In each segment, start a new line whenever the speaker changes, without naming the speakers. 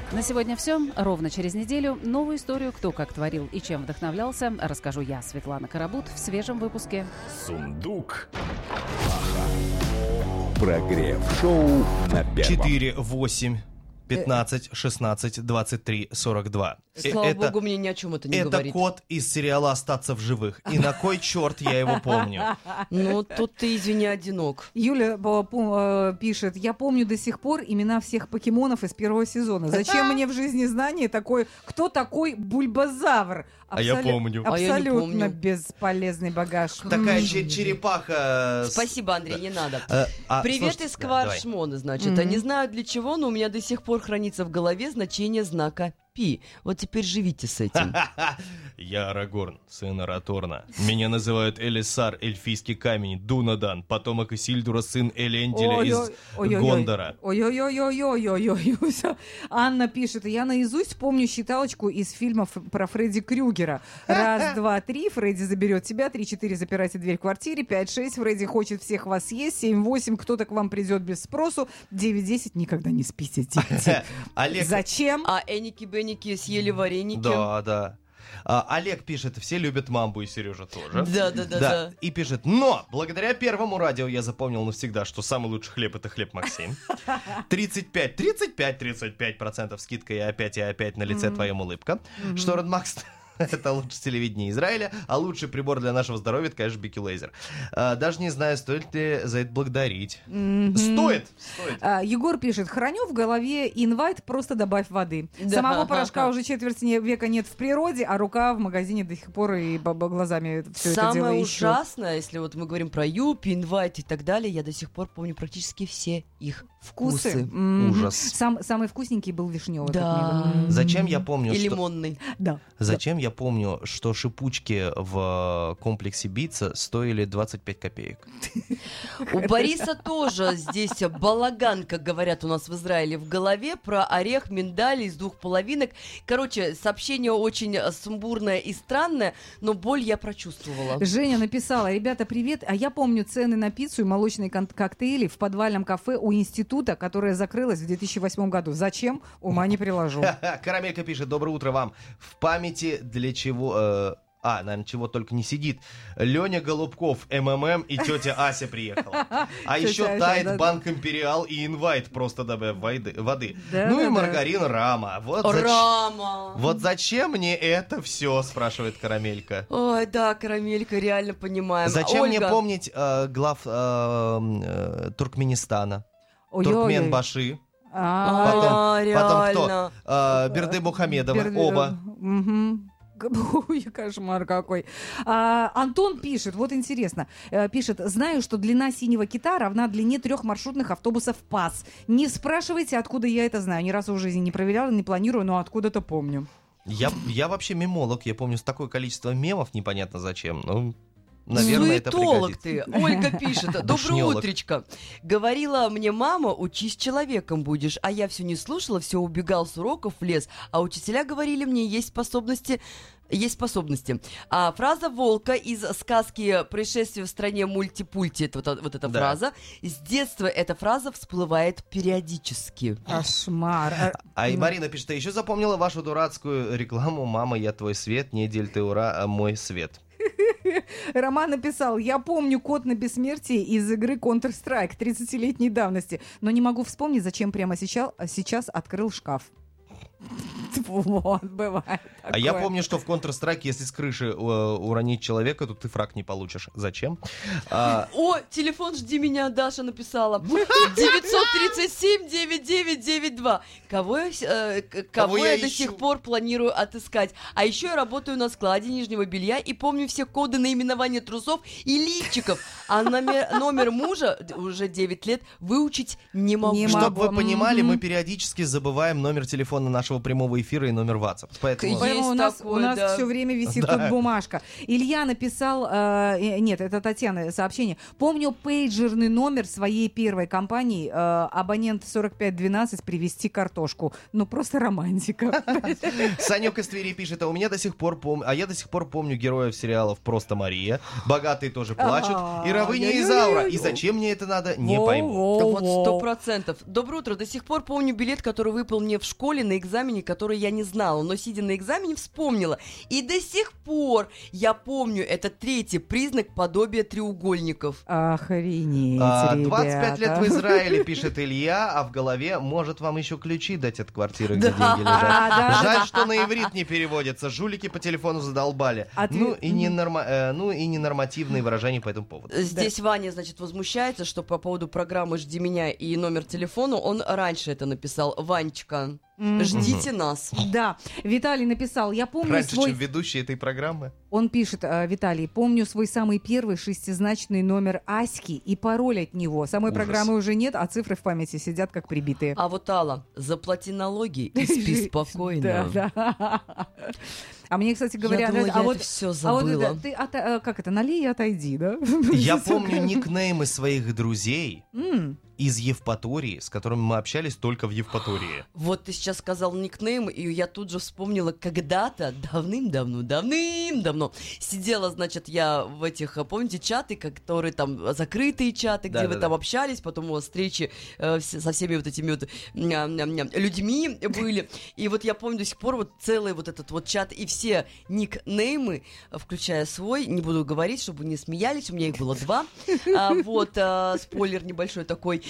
На сегодня все. Ровно через неделю новую историю, кто как творил и чем вдохновлялся, расскажу я, Светлана Карабут, в свежем выпуске.
Сундук. Прогрев шоу на первом.
4, 8, 15, 16, 23, 42.
Слава богу, мне ни о чем это не говорит.
Это код из сериала «Остаться в живых». И на кой черт я его помню?
Ну, тут ты, извини, одинок.
Юля пишет: я помню до сих пор имена всех покемонов из первого сезона. Зачем мне в жизни знание такое? Кто такой Бульбазавр?
А я помню.
Абсолютно бесполезный багаж.
Такая черепаха.
Спасибо, Андрей, не надо. Привет
слушайте,
из Кваршмона, значит. Не знаю для чего, но у меня до сих пор хранится в голове значение знака Пи. Вот теперь живите с этим.
Я Арагорн, сын Араторна. Меня называют Элисар, эльфийский камень, Дунадан, потомок Исильдура, сын Эленделя из Гондора.
Ой-ой-ой-ой-ой-ой-ой. Анна пишет: я наизусть помню считалочку из фильмов про Фредди Крюгера. 1, 2, 3, Фредди заберет тебя, 3, 4, запирайте дверь в квартире, 5, 6, Фредди хочет всех вас съесть, 7, 8, кто-то к вам придет без спросу, 9, 10, никогда не спите, дети. Зачем?
А Эники-Беники съели вареники.
Да. Олег пишет: все любят Мамбу, и Сережа тоже.
Да.
И пишет: но благодаря Первому радио я запомнил навсегда, что самый лучший хлеб — это хлеб Максим. 35% скидка, и опять на лице твоем улыбка. Что, Родмакс, это лучшее телевидение Израиля, а лучший прибор для нашего здоровья — это, конечно, Бики Лейзер. Даже не знаю, стоит ли за это благодарить. Стоит.
Егор пишет: храню в голове инвайт, просто добавь воды. Самого порошка уже четверть века нет в природе, а рука в магазине до сих пор и глазами все это дело
Самое
ищет.
ужасное, если вот мы говорим про Юпи, инвайт и так далее, я до сих пор помню практически все их вкусы.
Ужас.
Самый вкусненький был вишневый.
Да.
Зачем я помню,
И
что...
лимонный.
Да.
Зачем я помню, что шипучки в комплексе Битца стоили 25 копеек?
У Бориса тоже здесь балаган, как говорят у нас в Израиле, в голове про орех, миндаль из 2 половинок. Короче, сообщение очень сумбурное и странное, но боль я прочувствовала.
Женя написала: ребята, привет, а я помню цены на пиццу и молочные коктейли в подвальном кафе у института, которое закрылось в 2008 году. Зачем? Ума не приложу.
Карамелька пишет: доброе утро вам. В памяти для чего... наверное, чего только не сидит. Леня Голубков, МММ, и тетя Ася приехала. А еще тает Банк Империал и инвайт, просто добавив воды. Ну и маргарин Рама.
Рама!
Вот зачем мне это все, спрашивает Карамелька.
Ой, да, Карамелька, реально понимаем.
Зачем
Ольга...
мне помнить глав Туркменистана? Туркменбаши. Потом кто? Берды Мухамедова. Оба.
Ой, кошмар какой. Антон пишет, вот интересно, пишет: знаю, что длина синего кита равна длине 3 маршрутных автобусов ПАС. Не спрашивайте, откуда я это знаю. Ни разу в жизни не проверяла, не планирую, но откуда-то помню.
Я вообще мемолог, я помню такое количество мемов, непонятно зачем, но... Наверное, это
суетолог
пригодится.
ты. Ольга пишет: доброе утречко. Говорила мне мама, учись человеком будешь, а я все не слушала, все убегал с уроков в лес, а учителя говорили мне, есть способности. А фраза волка из сказки «Происшествие в стране мультипульти», это вот эта фраза, с детства эта фраза всплывает периодически.
Кошмар.
И Марина пишет: еще запомнила вашу дурацкую рекламу «Мама, я твой свет, не дель ты, ура, а мой свет».
Роман написал: я помню код на бессмертие из игры Counter-Strike 30-летней давности, но не могу вспомнить, зачем прямо сейчас открыл шкаф. Вот, бывает такое.
А я помню, что в Counter-Strike, если с крыши уронить человека, то ты фраг не получишь. Зачем?
О, телефон «Жди меня», Даша написала. 937-9992. Кого я до сих пор планирую отыскать. А еще я работаю на складе нижнего белья и помню все коды наименования трусов и лифчиков. А номер мужа уже 9 лет выучить не могу.
Чтобы вы понимали, мы периодически забываем номер телефона нашего прямого прямого эфира и номер WhatsApp. Поэтому
у нас
да.
все время висит тут бумажка. Илья написал, нет, это Татьяна сообщение. Помню пейджерный номер своей первой компании, абонент 4512, привезти картошку. Ну, просто романтика.
Санек из Твери пишет, я до сих пор помню героев сериалов «Просто Мария», «Богатые тоже плачут» и «Равыня Изаура». И зачем мне это надо, не пойму.
Вот 100%. Доброе утро. До сих пор помню билет, который выпал мне в школе на экзамене, который я не знала, но сидя на экзамене вспомнила. И до сих пор я помню этот третий признак подобия треугольников.
Охренеть,
25 лет в Израиле, пишет Илья, а в голове может вам еще ключи дать от квартиры, где деньги лежат. Жаль, что на иврит не переводится. Жулики по телефону задолбали. И ненормативные выражения по этому поводу.
Здесь Ваня, значит, возмущается, что по поводу программы «Жди меня» и номер телефона он раньше это написал. Ванечка, ждите нас.
Да, Виталий написал, я помню
раньше, чем ведущий этой программы.
Он пишет, Виталий, помню свой самый первый шестизначный номер Аськи и пароль от него. Самой программы уже нет, а цифры в памяти сидят как прибитые.
А вот Алла, заплати налоги и спи спокойно.
Да. А мне, кстати говоря,
я это все забыла.
Ты как это, налей и отойди, да?
Я помню никнеймы своих друзей из Евпатории, с которыми мы общались только в Евпатории.
Вот ты сейчас сказал никнейм, и я тут же вспомнила, когда-то, давным-давно, сидела, значит, я в этих, помните, чаты, которые там, закрытые чаты, где вы там общались, потом у вас встречи со всеми вот этими вот людьми были, и вот я помню до сих пор вот целый вот этот вот чат, и все никнеймы, включая свой, не буду говорить, чтобы не смеялись, у меня их было 2, вот, спойлер небольшой такой,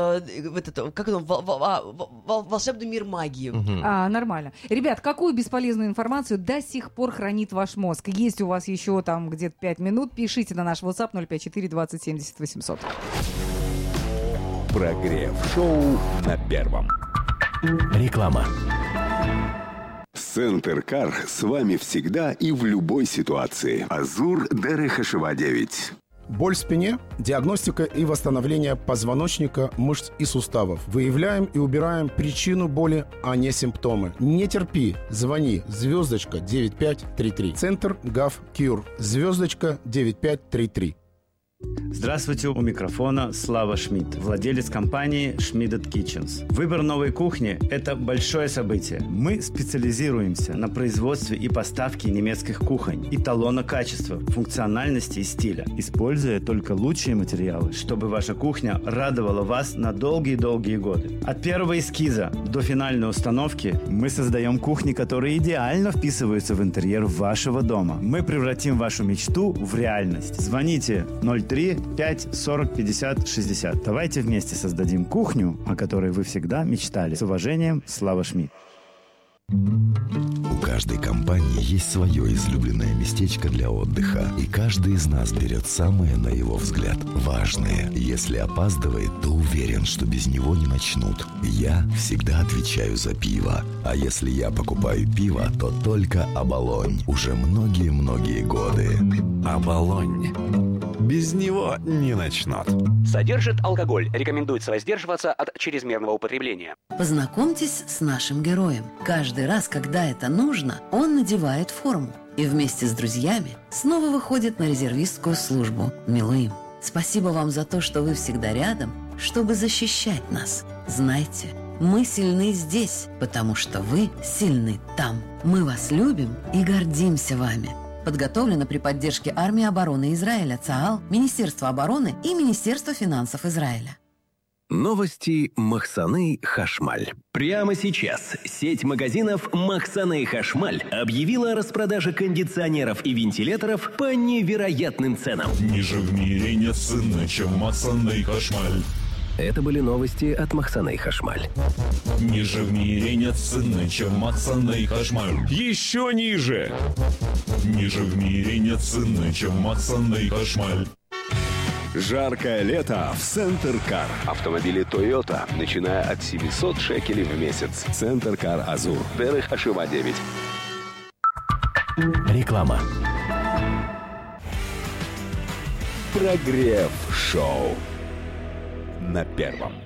как он, волшебный мир магии.
Нормально. Ребят, какую бесполезную информацию до сих пор хранит ваш мозг? Есть у вас еще там где-то 5 минут, пишите на наш WhatsApp 054 20 70 800.
Прогрев-шоу на Первом.
Реклама.
Центр Кар с вами всегда и в любой ситуации. Азур Дерехашева 9.
Боль в спине, диагностика и восстановление позвоночника, мышц и суставов. Выявляем и убираем причину боли, а не симптомы. Не терпи, звони, звездочка 9533. Центр ГАВ Кьюр, звездочка 9533.
Здравствуйте, у микрофона Слава Шмидт, владелец компании Schmidт Kitchens. Выбор новой кухни – это большое событие. Мы специализируемся на производстве и поставке немецких кухонь, эталона качества, функциональности и стиля, используя только лучшие материалы, чтобы ваша кухня радовала вас на долгие-долгие годы. От первого эскиза до финальной установки мы создаем кухни, которые идеально вписываются в интерьер вашего дома. Мы превратим вашу мечту в реальность. Звоните 03 5 40 50 60. Давайте вместе создадим кухню, о которой вы всегда мечтали. С уважением, Слава Шмидт.
У каждой компании есть свое излюбленное местечко для отдыха, и каждый из нас берет самое, на его взгляд, важное. Если опаздывает, то уверен, что без него не начнут. Я всегда отвечаю за пиво. А если я покупаю пиво, то только Оболонь. Уже многие-многие годы.
Оболонь. Без него не начнут.
Содержит алкоголь. Рекомендуется воздерживаться от чрезмерного употребления.
Познакомьтесь с нашим героем. Каждый раз, когда это нужно, он надевает форму и вместе с друзьями снова выходит на резервистскую службу. Милуим. Спасибо вам за то, что вы всегда рядом, чтобы защищать нас. Знайте, мы сильны здесь, потому что вы сильны там. Мы вас любим и гордимся вами. Подготовлено при поддержке Армии обороны Израиля, ЦААЛ, Министерства обороны и Министерства финансов Израиля.
Новости Махсаны Хашмаль.
Прямо сейчас сеть магазинов Махсаны Хашмаль объявила о распродаже кондиционеров и вентиляторов по невероятным ценам.
Ниже в мире нет цены, чем Махсаны Хашмаль.
Это были новости от Махсаны Хашмаль.
Ниже в мире нет цены, чем Махсаны Хашмаль.
Еще ниже.
Ниже в мире нет цены, чем Махсаны Хашмаль.
Жаркое лето в Центр Кар. Автомобили Toyota, начиная от 700 шекелей в месяц. Центр Кар Азур. Дерехашева 9.
Реклама.
Прогрев-шоу на Первом.